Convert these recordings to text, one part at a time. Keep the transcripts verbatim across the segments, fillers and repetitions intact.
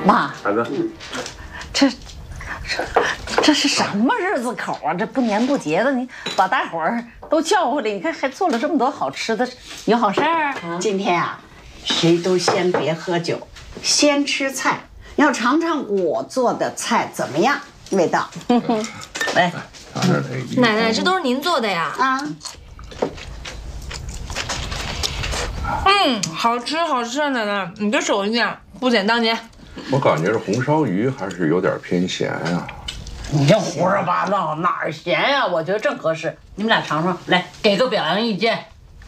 妈， 孩子， 这这这是什么日子口啊？这不年不节的，你把大伙儿都叫回来，你看还做了这么多好吃的，有好事儿？ 今天啊，谁都先别喝酒，先吃菜，要尝尝我做的菜怎么样，味道。 来， 奶奶，这都是您做的呀？ 啊， 嗯，好吃好吃啊！奶奶，你这手艺啊，不减当年。 我感觉这红烧鱼还是有点偏咸呀。 你这胡说八道，哪儿咸呀？我觉得正合适，你们俩尝尝，来给个表扬意见。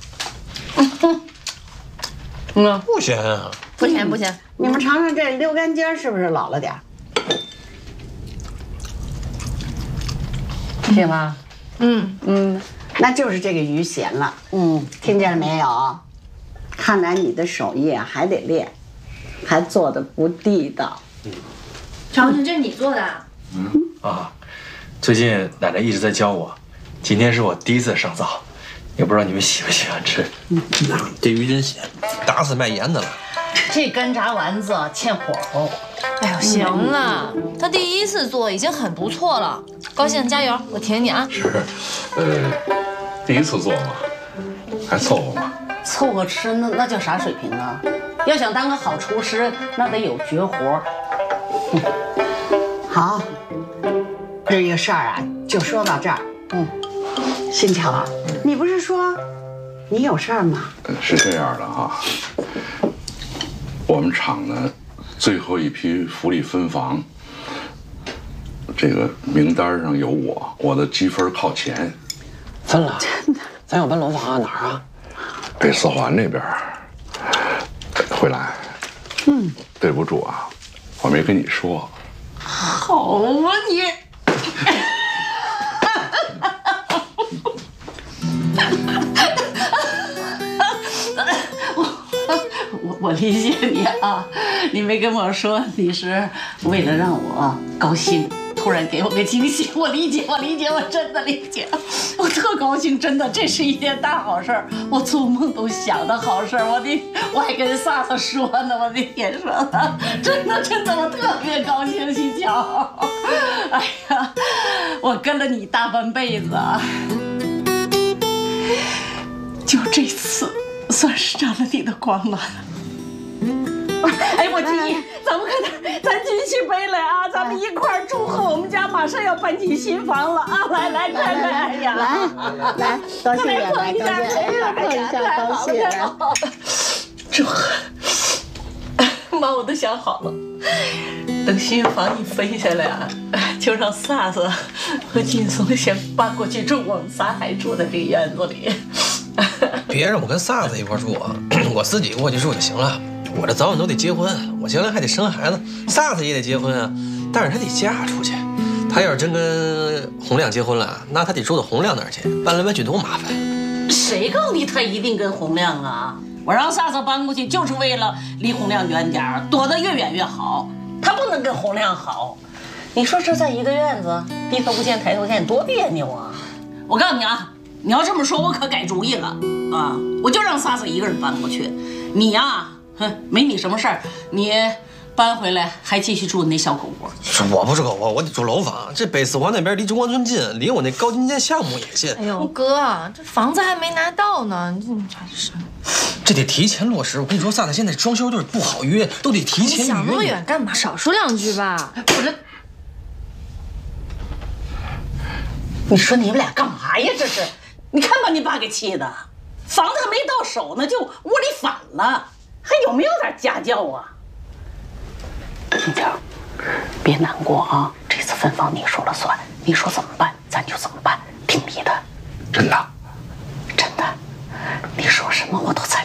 嗯， 不咸啊， 不咸不咸， 你们尝尝这溜干尖是不是老了点儿？ 行吗？ 嗯嗯，那就是这个鱼咸了。嗯，听见了没有？看来你的手艺啊还得练，还做的不地道。 瞧瞧，这是你做的啊？ 啊，最近奶奶一直在教我，今天是我第一次上灶，也不知道你们喜不喜欢吃。嗯，这鱼真咸，打死卖盐的了。 这干炸丸子欠火候。 哎呦，行了，他第一次做已经很不错了，高兴加油，我挺你啊。 是，呃，第一次做嘛，还凑合嘛。 凑合吃那那叫啥水平啊？要想当个好厨师，那得有绝活。 好，这个事儿啊就说到这儿。嗯，新桥啊，你不是说你有事儿吗？ 呃是这样的哈，我们厂呢最后一批福利分房，这个名单上有我，我的积分靠前。 分了，真的？咱要搬楼房啊？哪儿啊？ 北四环那边。回来，嗯，对不住啊，我没跟你说。 好啊你！我我我理解你啊，你没跟我说你是为了让我高兴，突然给我个惊喜，我理解，我理解，我真的理解，我特高兴，真的，这是一件大好事儿，我做梦都想的好事儿，我的我还跟萨萨说呢，我的天说的，真的真的，我特别高兴，新桥，哎呀，我跟了你大半辈子啊，就这次算是沾了你的光了。哎，我建议咱们快点，咱举起杯来啊！咱们一块儿祝贺我们家马上要搬进新房了啊！来来，快快，哎呀， 来来，高兴点，来高兴，哎呀，碰一下，高兴。 祝贺！妈，我都想好了，等新房一分下来啊，就让萨萨和劲松先搬过去住，我们仨还住在这个院子里。 别让我跟萨子一块住啊，我自己过去住就行了。我这早晚都得结婚，我将来还得生孩子，萨子也得结婚啊，但是他得嫁出去。他要是真跟洪亮结婚了，那他得住到洪亮那儿去，搬来搬去多麻烦。 谁告诉你他一定跟洪亮啊？我让萨萨搬过去就是为了离洪亮远点儿，躲得越远越好。他不能跟洪亮好。你说这在一个院子，低头不见抬头见，多别扭啊！我告诉你啊，你要这么说，我可改主意了啊！我就让萨萨一个人搬过去，你呀、啊。哼，没你什么事儿，你搬回来还继续住那小狗窝。 我不是狗窝，我得住楼房。这北四环那边离中关村近，离我那高精尖项目也近。 哎呦，哥，这房子还没拿到呢，你真是。 这得提前落实。我跟你说，萨萨现在装修就是不好约，都得提前约。 你想那么远干嘛？少说两句吧。 我这，你说你们俩干嘛呀？这是，你看把你爸给气的，房子还没到手呢，就窝里反了。还有没有点家教啊？金桥，别难过啊！这次分房你说了算，你说怎么办咱就怎么办，听你的。 真的？ 真的，你说什么我都采